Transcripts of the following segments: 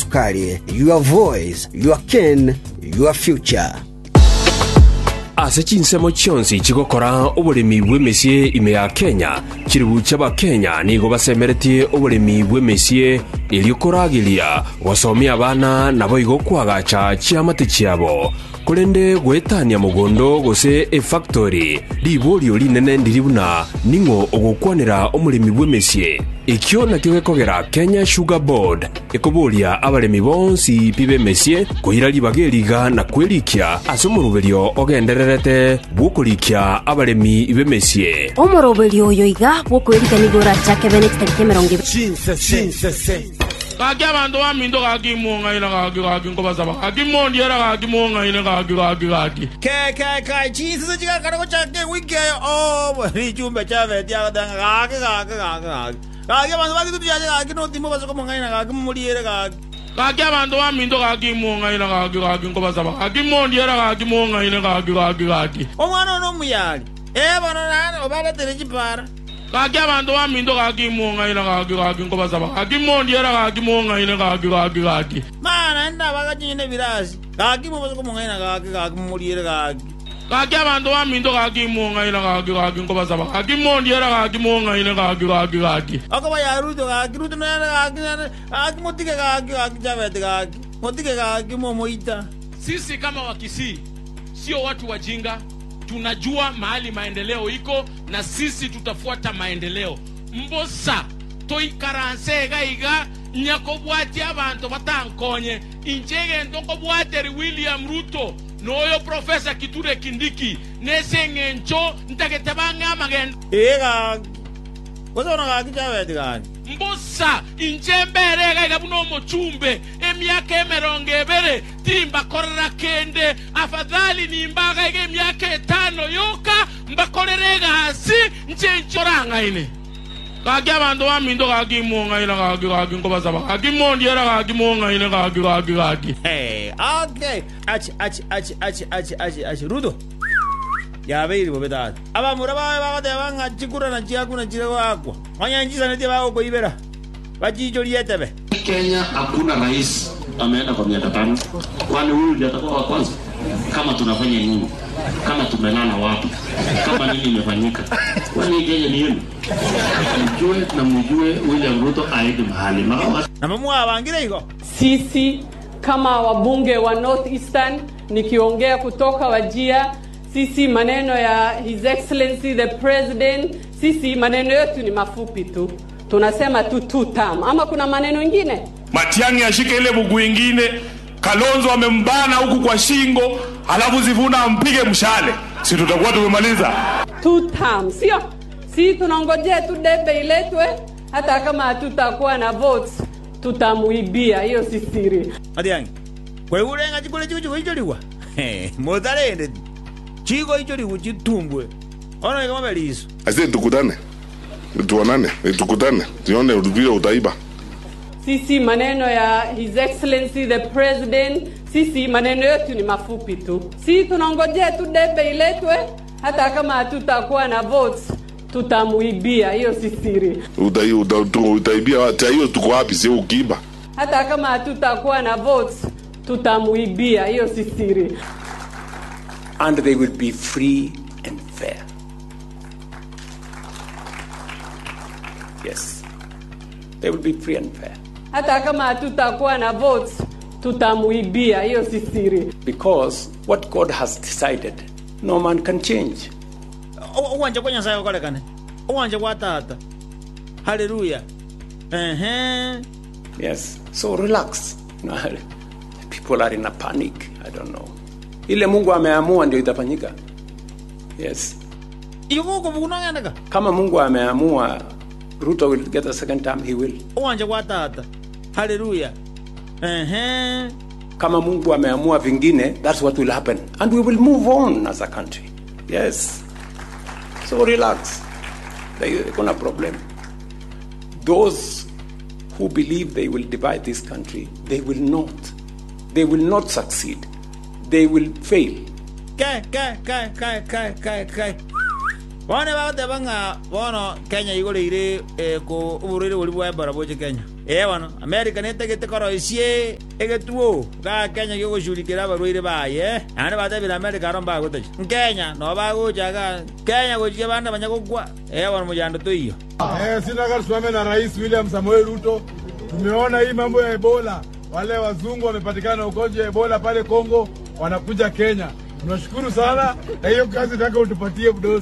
Sukari, your voice, your ken, your future. Ase chinsemo chionsi chigokora oburimi bw'emesie ime ya Kenya chiribu chaba Kenya nigo basemeretie oburimi bw'emesie iliokoragilia wasomia abana nabo igokwagacha chiamate chiabo kurende gwetania mugondo gose e factory libori olinene ndiribuna ningo ogokwanira omurimi bw'emesie ikyo nakyo gekogera Kenya Sugar Board ekoboria abaremi bonsi pibe mesie kuira libageriga na kwelikia asumuruberio ogendererete bwokolikia abaremi ibe mesie omuruberio yoiga bwokwelika nigora chake benex tarike 20 kaki abantu bamindo kaki monga ina kaki ngoba zaba kaki mondiera kaki monga ina kaki kai chinse chiga karako chake wiki richumbe chave tia danga kaki abantu bakitu yaje kaki no timo basoko monga ina kaki muliere kaki abantu bamindo kaki monga ina kaki ngoba zaba kaki mondiera kaki monga ina kaki omwana no muyali bana nana obale terejipara kaki abantu bamindo kaki monga ina kaki ngoba zaba kaki mondiera kaki monga ina kaki mana nda bakanyine birasi kaki mo basoko monga ina kaki muliere kaki abantu bamindo kaki monga ina kaki ngoba zaba kaki mondiera kaki monga ina kaki akaba yarudo kaki rudo nana kaki motike kaki javete kaki motike kaki momoita. Sisi kama Wakisii sio watu wajinga, tunajua mahali maendeleo iko na sisi tutafuata maendeleo. Mbosa toikaranse gaiga nyakobwati abantu batankonye injege ndokobwateri William Ruto noyo Professor Kithure Kindiki nesengencho ntagetabanga magenda Kuzona kaki javete kaki Mbosa injembere gaiga buno mochumbe emyaka 20 timba korera kende afadhali nimbaga emyaka 5 yoka mbakorerega hasi nchenchoranga ine kaki abantu bamindo kaki monga ina kaki ngoba zaba kaki mondiera kaki monga ina kaki okay achi rudo ya beiri bobeda aba muraba bagade banga chikura na chiakuna chirewakwa wanyanjiza nete bako koibera bajijo lietebe. Kenya hakuna rais ameenda kwa miaka 5. Kwani huyu ndiye atakuwa wa kwanza? Kama tunafanya nini? Kama tumelala wapi? Kama nini imefanyika? Kwani Kenya ni yenu? Mjue William Ruto aende mahali. Na mamua wangire iko. Sisi kama wabunge wa North Eastern nikiongea kutoka Wajia, sisi maneno ya His Excellency the President, sisi maneno yetu ni mafupi tu. Tunasema tu 2 term. Ama kuna maneno mengine? Matiang'i ashike ile bugu nyingine, Kalonzo amembana huku kwa shingo, alafu Zivuna ampige mshale. Si tutakuwa tumemaliza 2 term. Sio? Si tunangojea tu debe iletwe, hata kama hatutakuwa na votes tutamuibia, hiyo si siri. Matiang'i. Kwa urenga chikole chicho icholiwa. Motarende. Chiko icholiwa chitumbwe. Ona kama belizo. Ase tukutane. Tukutane. Tione vile utaiba. Sisi maneno ya His Excellency the President, sisi maneno yetu ni mafupi tu. Si tunangojea tu debe iletwe, hata kama hatutakuwa na votes tutamuibia, hiyo si siri. Utaibia hata hiyo tuko wapi sio ukiiba. Hata kama hatutakuwa na votes tutamuibia, hiyo si siri. And they will be free and fair. Yes. They will be free and fair. Hata kama hatutakuwa na votes tutamuibia, hiyo si siri. Because what God has decided, no man can change. Uwanje kwa Nyasaye kolekane. Uwanje kwa Tata. Hallelujah. Yes. So relax. No, people are in a panic. I don't know. Ile Mungu ameamua ndio itafanyika. Yes. Yuko kunongana. Kama Mungu ameamua Ruto will get a second term, he will. Uwanje kwa Tata. Hallelujah. Kama Mungu ameamua vingine, that's what will happen. And we will move on as a country. Yes. So relax. There's no problem. Those who believe they will divide this country, they will not. They will not succeed. They will fail. Kai. Wane ba de banga wono Kenya igole ire ko urire uri bwa baraboje Kenya. Bwana, America nete gete koroisie egetuo ga Kenya yo shurikira barwire baye. Ane bata bila America romba gote. Kenya no bago jaga Kenya gojie banda banyagokwa. Bwana mujando to hiyo. Sina gari na Rais William Samoei Ruto. Tumeona hii mambo ya Ebola. Wale wazungu wamepatikana ugonjwa wa Ebola pale Kongo, wanakuja Kenya. Tunashukuru sana na hiyo kazi nataka utupatie budosi.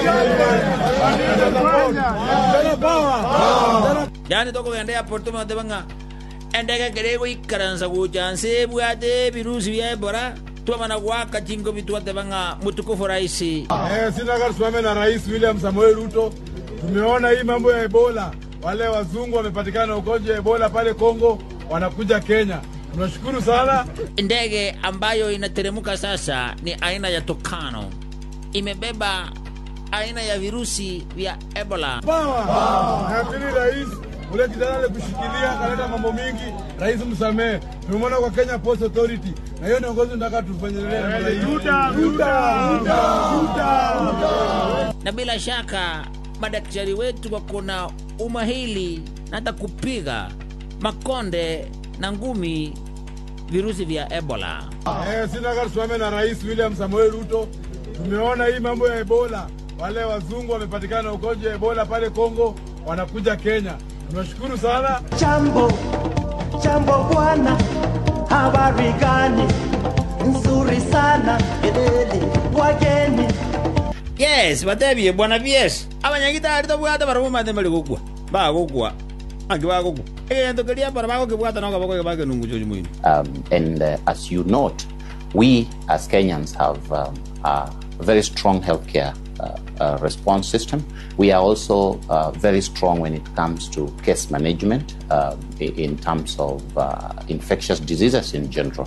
Yani toko endea porto mate banga. Endega kerego ikaranza kuchanse buate virusi vya Ebola. Tuwa mana waka jingo bituate banga mutukufu raisi. Sina gari na Rais William Samoei Ruto. Tumeona hii mambo ya Ebola. Wale wazungu wamepatikana ugonjwa wa Ebola pale Kongo, wanakuja Kenya. Tunashukuru sana. Ndege ambayo inateremuka sasa ni aina ya Tucano. Imebeba aina ya virusi vya Ebola. Nafikiri rais ule kijana kushikilia kaleta mambo mingi, rais msamee. Tumeona kwa Kenya Post Authority. Na hiyo niongozi nataka tufanyelee. Na bila shaka madaktari wetu wako na umahili na hata kupiga makonde na ngumi virusi vya Ebola. Sina gari na Rais William Samoei Ruto. Tumeona hii mambo ya Ebola. Wale wazungu wamepatikana ugonjwa wa Ebola pale Kongo, wanakuja Kenya. Tunashukuru sana. Jambo bwana, habari gani? Nzuri sana, edeli wageni. Yes, batebi bwana yes. Abanyagita arito bwata baramu matemeli gukwa. Ba gukwa. Akiwa gukwa. And as you note, we as Kenyans have a very strong healthcare response system. We are also very strong when it comes to case management in terms of infectious diseases in general.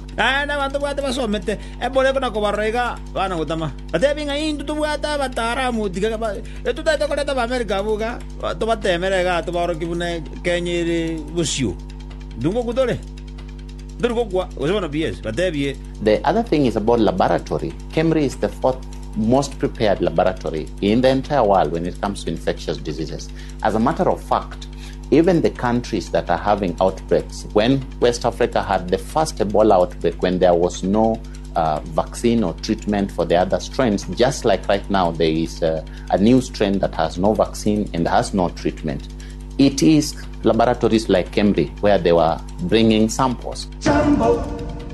The other thing is about laboratory. KEMRI is the fourth most prepared laboratory in the entire world when it comes to infectious diseases. As a matter of fact, even the countries that are having outbreaks, when West Africa had the first Ebola outbreak, when there was no vaccine or treatment for the other strains, just like right now there is a new strain that has no vaccine and has no treatment. It is laboratories like KEMRI where they were bringing samples. Jambo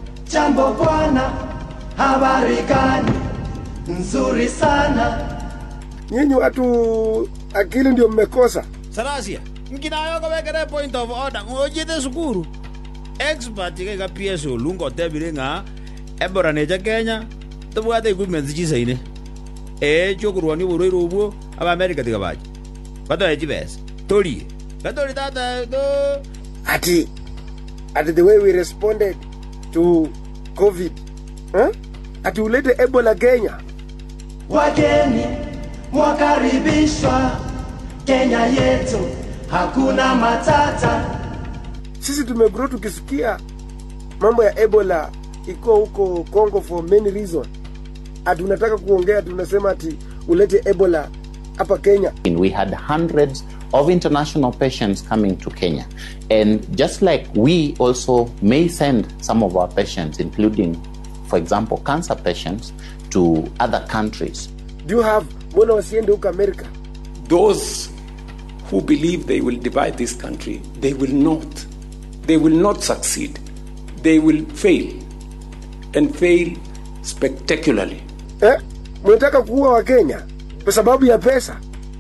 bwana, habari gani? Nzuri sana. Nyinyi watu akili ndio mmekosa. Sarasia, mkinayo kwa wekere point of order. Ngojete sukuru. Expert kega PSO lungo tebirenga Ebola neja Kenya. Tubwate equipment chisaine. Chokurwani buriro ubwo aba America tigabaje. Bado ejibes. Tori. Gatori tata do Ati the way we responded to COVID. Ati ulete Ebola Kenya. Wageni mwakaribishwa Kenya yetu, hakuna matata. Sisi tumegrow tukisikia mambo ya Ebola iko huko Congo for many reasons. Ati unataka kuongea tunasema ati ulete Ebola hapa Kenya. We had hundreds of international patients coming to Kenya. And just like we also may send some of our patients, including, for example, cancer patients, to other countries. Do you have mbona wasiende huko America? Those who believe they will divide this country, they will not. They will not succeed. They will fail. And fail spectacularly. Mnataka kuua wa Kenya kwa sababu ya pesa?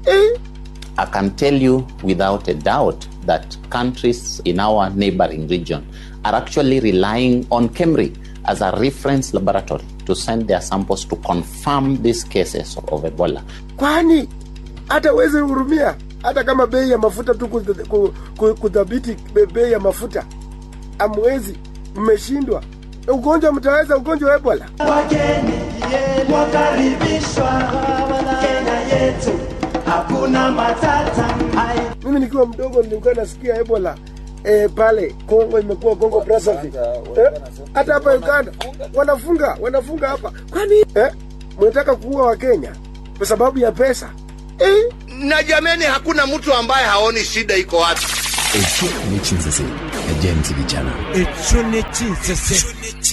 I can tell you without a doubt that countries in our neighboring region are actually relying on KEMRI as a reference laboratory to send their samples to confirm these cases of Ebola. Kwani hata weze hurumia hata kama bei ya mafuta tu kudhibiti bei ya mafuta amwezi mmeshindwa. Ugonjwa mtaweza ugonjwa wa Ebola? Wageni wakaribishwa Kenya yetu, hakuna matata. Mimi nikiwa mdogo nilikuwa nasikia Ebola pale Kongo imekuwa Kongo Brazzaville. Hata hapa Uganda wanafunga hapa. Kwani mnataka kuua wa Kenya kwa sababu ya pesa? Na jameni, hakuna mtu ambaye haoni shida iko wapi. Echo ni chinsese James Gichana. Echo ni chinsese.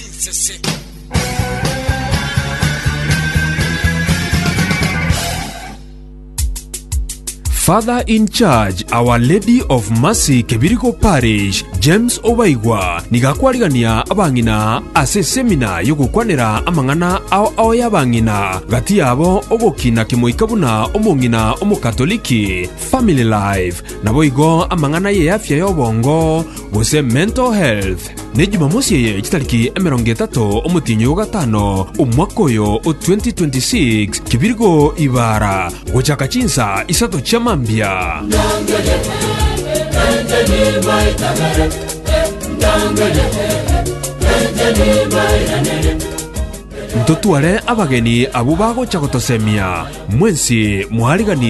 Father in charge, Our Lady of Mercy Kebiriko Parish, James Obaigwa, nigakwarigania abangina ase semina yogukwanira amangana ao y'abangina gati yabo ogokina kimoikabuna omongina omukatoliki family life naboigo amangana ye afya y'obongo gose mental health ne Jumamosi ye kitariki 30 omutinyo gatano omwaka oyo 2026 Kibiriko Ibara gochaka chinsa isato chama mbia ntotware abageni abo bago chakotosemia mwensi muharigani